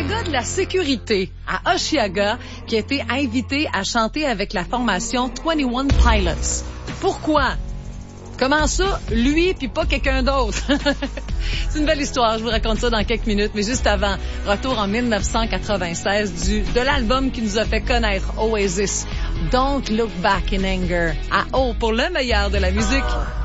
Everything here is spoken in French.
un gars de la sécurité à Osheaga qui a été invité à chanter avec la formation 21 Pilots. Pourquoi? Comment ça, lui puis pas quelqu'un d'autre? C'est une belle histoire, je vous raconte ça dans quelques minutes, mais juste avant, retour en 1996 de l'album qui nous a fait connaître Oasis, Don't Look Back in Anger, à O pour le meilleur de la musique.